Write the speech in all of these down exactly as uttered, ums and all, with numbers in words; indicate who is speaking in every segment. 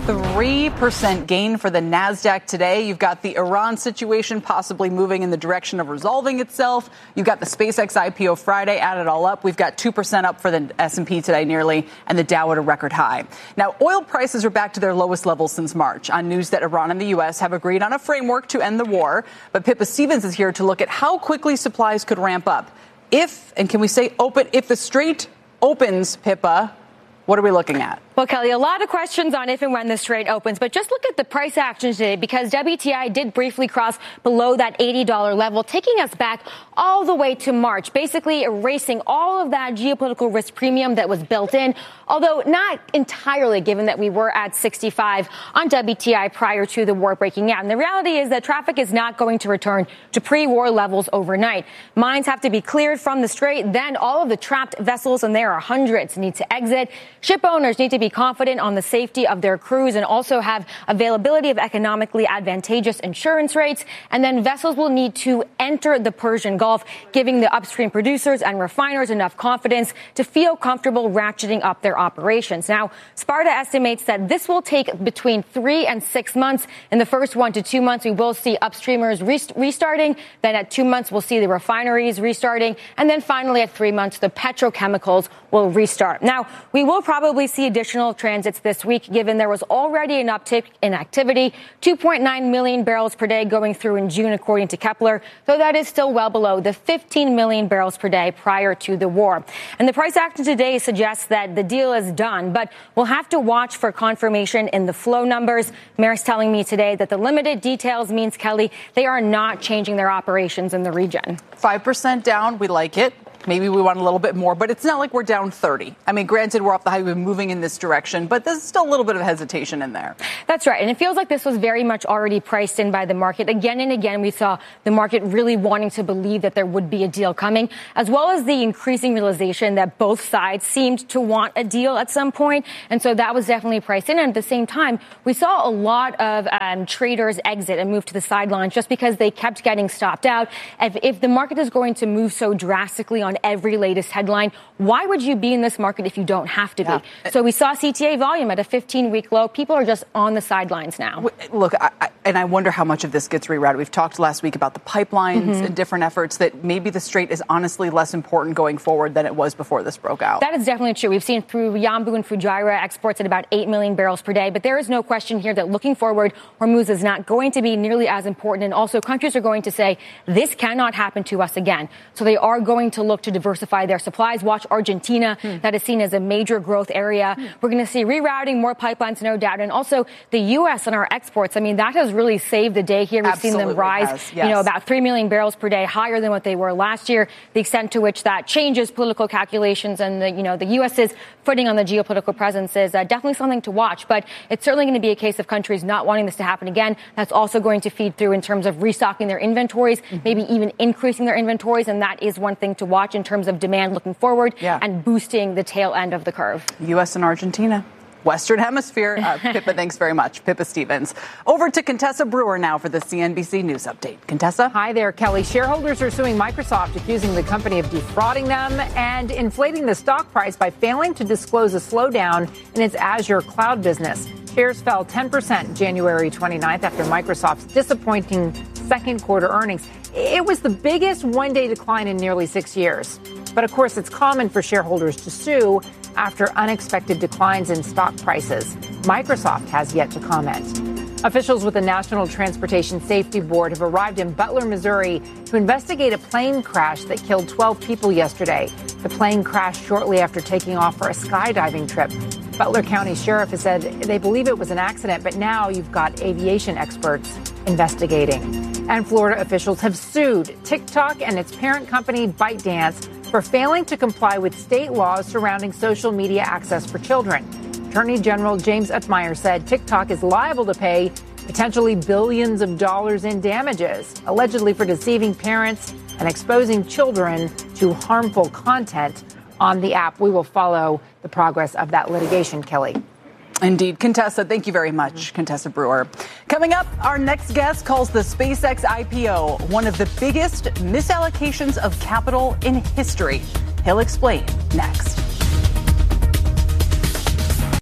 Speaker 1: three percent gain for the NASDAQ today. You've got the Iran situation possibly moving in the direction of resolving itself. You've got the SpaceX I P O Friday. Add it all up, we've got two percent up for the S and P today nearly, and the Dow at a record high. Now, oil prices are back to their lowest levels since March on news that Iran and the U S have agreed on a framework to end the war. But Pippa Stevens is here to look at how quickly supplies could ramp up. If, and can we say open, if the Strait opens, Pippa, what are we looking at?
Speaker 2: Well, Kelly, a lot of questions on if and when the Strait opens, but just look at the price action today because W T I did briefly cross below that eighty dollars level, taking us back all the way to March, basically erasing all of that geopolitical risk premium that was built in, although not entirely, given that we were at sixty-five on W T I prior to the war breaking out. And the reality is that traffic is not going to return to pre-war levels overnight. Mines have to be cleared from the Strait. Then all of the trapped vessels, and there are hundreds, need to exit. Ship owners need to be confident on the safety of their crews and also have availability of economically advantageous insurance rates. And then vessels will need to enter the Persian Gulf, giving the upstream producers and refiners enough confidence to feel comfortable ratcheting up their operations. Now, Sparta estimates that this will take between three and six months. In the first one to two months, we will see upstreamers rest- restarting. Then at two months, we'll see the refineries restarting. And then finally, at three months, the petrochemicals will restart. Now, we will probably see additional transits this week, given there was already an uptick in activity, two point nine million barrels per day going through in June, according to Kepler, though that is still well below the fifteen million barrels per day prior to the war. And the price action today suggests that the deal is done, but we'll have to watch for confirmation in the flow numbers. Maersk telling me today that the limited details means, Kelly, they are not changing their operations in the region.
Speaker 1: five percent down, we like it. Maybe we want a little bit more, but it's not like we're down thirty. I mean, granted, we're off the highway moving in this direction, but there's still a little bit of hesitation in there.
Speaker 2: That's right. And it feels like this was very much already priced in by the market. Again and again, we saw the market really wanting to believe that there would be a deal coming, as well as the increasing realization that both sides seemed to want a deal at some point. And so that was definitely priced in. And at the same time, we saw a lot of um, traders exit and move to the sidelines just because they kept getting stopped out. If, if the market is going to move so drastically on every latest headline, why would you be in this market if you don't have to yeah. be? So we saw C T A volume at a fifteen-week low. People are just on the sidelines now.
Speaker 1: Look, I, I, and I wonder how much of this gets rerouted. We've talked last week about the pipelines mm-hmm. and different efforts that maybe the Strait is honestly less important going forward than it was before this broke out.
Speaker 2: That is definitely true. We've seen through Yanbu and Fujairah exports at about eight million barrels per day. But there is no question here that looking forward, Hormuz is not going to be nearly as important. And also countries are going to say, this cannot happen to us again. So they are going to look to diversify their supplies. Watch Argentina. Hmm. That is seen as a major growth area. Hmm. We're going to see rerouting, more pipelines, no doubt. And also the U S and our exports. I mean, that has really saved the day here. We've
Speaker 1: Absolutely
Speaker 2: seen them rise,
Speaker 1: has, yes.
Speaker 2: you know, about three million barrels per day, higher than what they were last year. The extent to which that changes political calculations and the, you know, the U S's footing on the geopolitical presence is uh, definitely something to watch. But it's certainly going to be a case of countries not wanting this to happen again. That's also going to feed through in terms of restocking their inventories, mm-hmm. maybe even increasing their inventories. And that is one thing to watch in terms of demand looking forward. Yeah. And boosting the tail end of the curve.
Speaker 1: U S and Argentina. Western Hemisphere. Uh, Pippa, thanks very much. Pippa Stevens. Over to Contessa Brewer now for the C N B C News Update. Contessa?
Speaker 3: Hi there, Kelly. Shareholders are suing Microsoft, accusing the company of defrauding them and inflating the stock price by failing to disclose a slowdown in its Azure cloud business. Shares fell ten percent January twenty-ninth after Microsoft's disappointing second quarter earnings. It was the biggest one-day decline in nearly six years. But of course, it's common for shareholders to sue after unexpected declines in stock prices. Microsoft has yet to comment. Officials with the National Transportation Safety Board have arrived in Butler, Missouri to investigate a plane crash that killed twelve people yesterday. The plane crashed shortly after taking off for a skydiving trip. Butler County Sheriff has said they believe it was an accident, but now you've got aviation experts investigating. And Florida officials have sued TikTok and its parent company ByteDance for failing to comply with state laws surrounding social media access for children. Attorney General James Utmeyer said TikTok is liable to pay potentially billions of dollars in damages, allegedly for deceiving parents and exposing children to harmful content on the app. We will follow the progress of that litigation, Kelly.
Speaker 1: Indeed. Contessa, thank you very much, mm-hmm. Contessa Brewer. Coming up, our next guest calls the SpaceX I P O one of the biggest misallocations of capital in history. He'll explain next.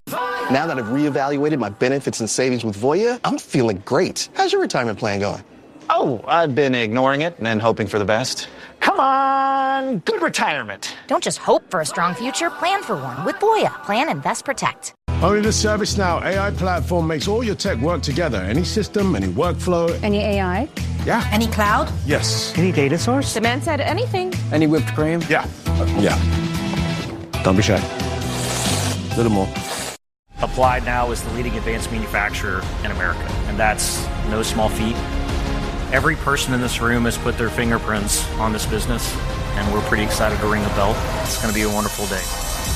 Speaker 4: Now that I've reevaluated my benefits and savings with Voya, I'm feeling great. How's your retirement plan going?
Speaker 5: Oh, I've been ignoring it and hoping for the best. Come on, good retirement.
Speaker 6: Don't just hope for a strong future, plan for one with Voya. Plan, invest, protect.
Speaker 7: Only the ServiceNow A I platform makes all your tech work together. Any system, any workflow.
Speaker 8: Any A I?
Speaker 7: Yeah.
Speaker 6: Any cloud?
Speaker 7: Yes.
Speaker 9: Any data source?
Speaker 8: The man said anything.
Speaker 9: Any whipped cream?
Speaker 7: Yeah. Uh, yeah. Don't be shy. A little more.
Speaker 10: Applied now is the leading advanced manufacturer in America, and that's no small feat. Every person in this room has put their fingerprints on this business, and we're pretty excited to ring the bell. It's going to be a wonderful day.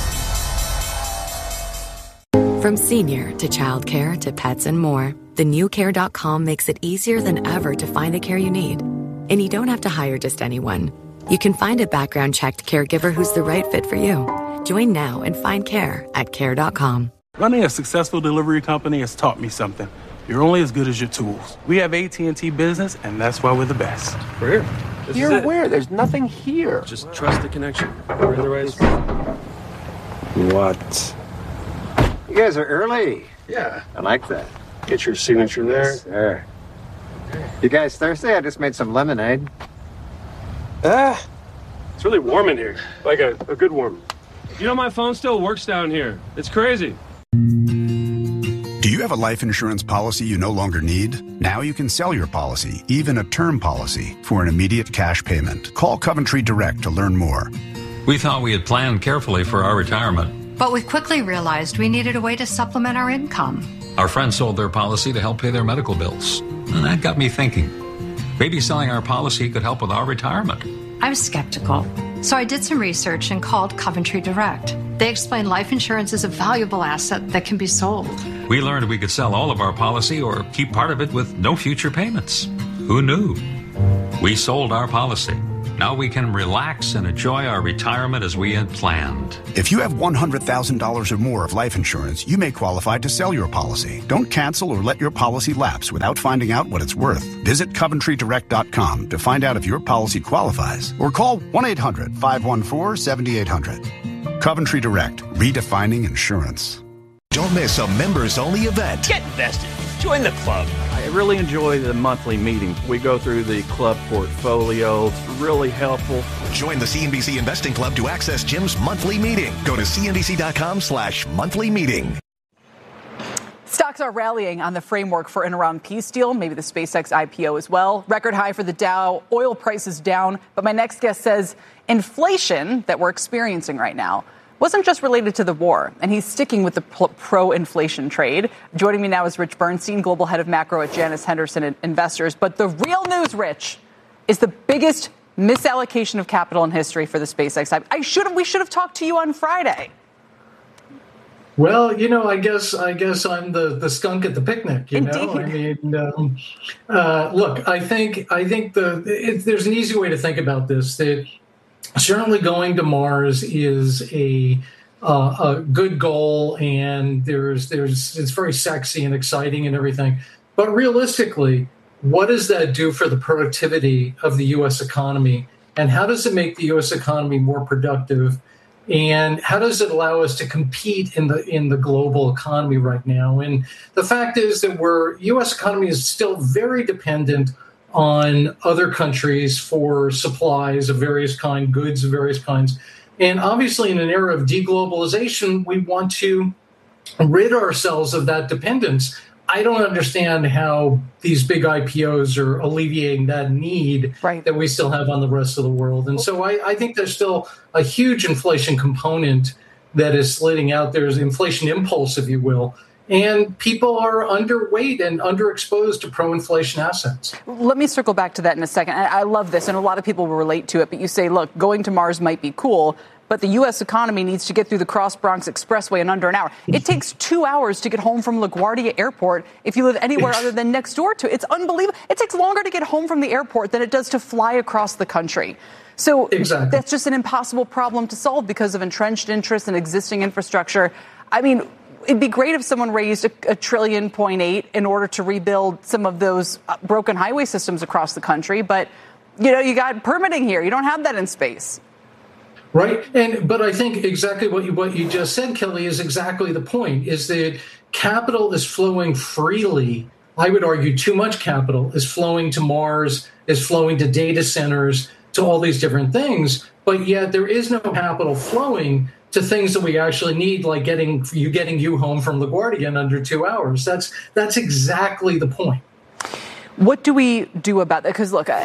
Speaker 11: From senior to childcare to pets and more, the new care dot com makes it easier than ever to find the care you need. And you don't have to hire just anyone. You can find a background-checked caregiver who's the right fit for you. Join now and find care at care dot com.
Speaker 12: Running a successful delivery company has taught me something. You're only as good as your tools. We have A T and T Business, and that's why we're the best.
Speaker 13: We're here. This
Speaker 9: You're where? There's nothing here.
Speaker 13: Just trust the connection. We're in the right spot.
Speaker 7: What?
Speaker 14: You guys are early.
Speaker 13: Yeah.
Speaker 14: I like that.
Speaker 13: Get your signature there.
Speaker 14: There. You guys thirsty? I just made some lemonade.
Speaker 13: Ah. It's really warm in here. Like a, a good warm. You know, my phone still works down here. It's crazy.
Speaker 15: Do you have a life insurance policy you no longer need? Now you can sell your policy, even a term policy, for an immediate cash payment. Call Coventry Direct to learn more.
Speaker 16: We thought we had planned carefully for our retirement.
Speaker 17: But we quickly realized we needed a way to supplement our income.
Speaker 16: Our friends sold their policy to help pay their medical bills. And that got me thinking. Maybe selling our policy could help with our retirement.
Speaker 17: I was skeptical. So I did some research and called Coventry Direct. They explained life insurance is a valuable asset that can be sold.
Speaker 16: We learned we could sell all of our policy or keep part of it with no future payments. Who knew? We sold our policy. Now we can relax and enjoy our retirement as we had planned.
Speaker 15: If you have one hundred thousand dollars or more of life insurance, you may qualify to sell your policy. Don't cancel or let your policy lapse without finding out what it's worth. Visit Coventry Direct dot com to find out if your policy qualifies, or call one eight hundred, five one four, seven eight zero zero. Coventry Direct, redefining insurance.
Speaker 18: Don't miss a members-only event.
Speaker 19: Get invested. Join the club.
Speaker 20: I really enjoy the monthly meeting. We go through the club portfolio. It's really helpful.
Speaker 18: Join the C N B C Investing Club to access Jim's monthly meeting. Go to C N B C dot com slash monthly meeting.
Speaker 1: Stocks are rallying on the framework for an Iran peace deal, maybe the SpaceX I P O as well. Record high for the Dow. Oil prices down. But my next guest says inflation that we're experiencing right now wasn't just related to the war, and he's sticking with the pro-inflation trade. Joining me now is Rich Bernstein, global head of macro at Janus Henderson Investors. But the real news, Rich, is the biggest misallocation of capital in history for the SpaceX. I should have, we should have talked to you on Friday.
Speaker 5: Well, you know, I guess I guess I'm the, the skunk at the picnic. You
Speaker 1: Indeed.
Speaker 5: know, I mean, um, uh, look, I think I think the it, there's an easy way to think about this. That certainly going to Mars is a uh, a good goal, and there's there's it's very sexy and exciting and everything. But realistically, what does that do for the productivity of the U S economy, and how does it make the U S economy more productive? And how does it allow us to compete in the in the global economy right now? And the fact is that we're U S economy is still very dependent on other countries for supplies of various kinds, goods of various kinds. And obviously, in an era of deglobalization, we want to rid ourselves of that dependence. I don't understand how these big I P Os are alleviating that need right. that we still have on the rest of the world. And so I, I think there's still a huge inflation component that is slitting out. There's inflation impulse, if you will. And people are underweight and underexposed to pro-inflation assets.
Speaker 1: Let me circle back to that in a second. I love this, and a lot of people will relate to it. But you say, look, going to Mars might be cool, but the U S economy needs to get through the Cross Bronx Expressway in under an hour. It takes two hours to get home from LaGuardia Airport if you live anywhere other than next door to it. It's unbelievable. It takes longer to get home from the airport than it does to fly across the country. So exactly. That's just an impossible problem to solve because of entrenched interests and existing infrastructure. I mean, it'd be great if someone raised a, a trillion point eight in order to rebuild some of those broken highway systems across the country. But, you know, you got permitting here. You don't have that in space.
Speaker 5: Right. And but I think exactly what you what you just said, Kelly, is exactly the point, is that capital is flowing freely. I would argue too much capital is flowing to Mars, is flowing to data centers, to all these different things. But yet there is no capital flowing to things that we actually need, like getting you getting you home from LaGuardia in under two hours. That's that's exactly the point.
Speaker 1: What do we do about that? Because, look, I,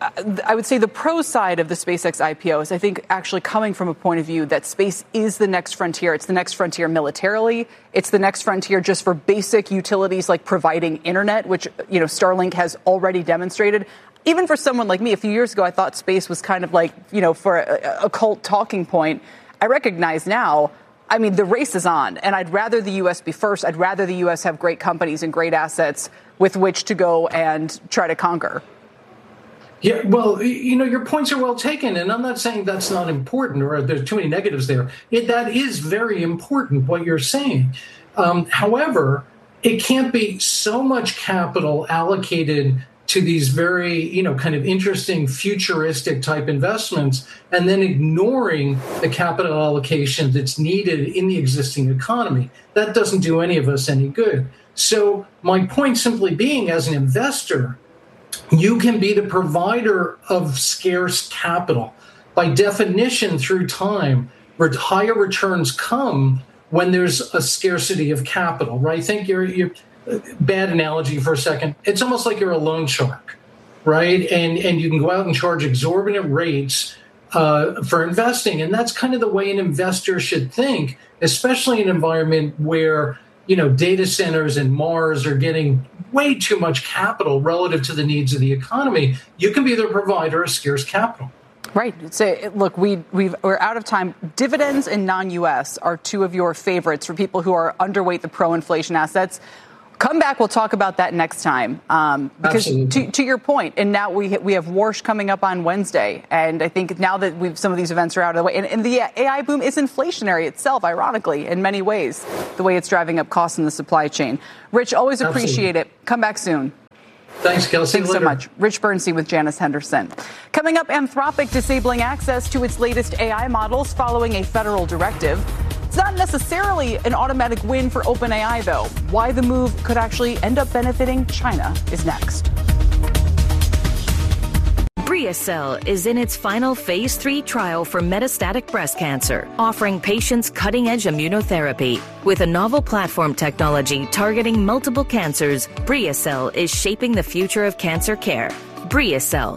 Speaker 1: I would say the pro side of the SpaceX I P O is, I think, actually coming from a point of view that space is the next frontier. It's the next frontier militarily. It's the next frontier just for basic utilities like providing internet, which, you know, Starlink has already demonstrated. Even for someone like me, a few years ago, I thought space was kind of like, you know, for a, a cult talking point. I recognize now, I mean, the race is on, and I'd rather the U S be first. I'd rather the U S have great companies and great assets with which to go and try to conquer.
Speaker 5: Yeah, well, you know, your points are well taken, and I'm not saying that's not important or there's too many negatives there. It, that is very important, what you're saying. Um, however, it can't be so much capital allocated to these very, you know, kind of interesting futuristic type investments and then ignoring the capital allocation that's needed in the existing economy. That doesn't do any of us any good. So my point simply being, as an investor, you can be the provider of scarce capital. By definition, through time, higher returns come when there's a scarcity of capital, right? Think you're, you're bad analogy for a second. It's almost like you're a loan shark, right? And and you can go out and charge exorbitant rates uh, for investing. And that's kind of the way an investor should think, especially in an environment where, you know, data centers and Mars are getting way too much capital relative to the needs of the economy. You can be the provider of scarce capital.
Speaker 1: Right. So, look, we, we've, we're out of time. Dividends in non-U S are two of your favorites for people who are underweight the pro-inflation assets. Come back. We'll talk about that next time. Um, because to, to your point, and now we we have Warsh coming up on Wednesday, and I think now that we've some of these events are out of the way, and, and the A I boom is inflationary itself, ironically, in many ways, the way it's driving up costs in the supply chain. Rich, always appreciate
Speaker 5: Absolutely.
Speaker 1: it. Come back soon.
Speaker 5: Thanks, Kelsey.
Speaker 1: Thanks so much. Rich Bernstein with Janice Henderson. Coming up, Anthropic disabling access to its latest A I models following a federal directive. It's not necessarily an automatic win for OpenAI, though. Why the move could actually end up benefiting China is next.
Speaker 8: BriaCell is in its final phase three trial for metastatic breast cancer, offering patients cutting-edge immunotherapy. With a novel platform technology targeting multiple cancers, BriaCell is shaping the future of cancer care. BriaCell,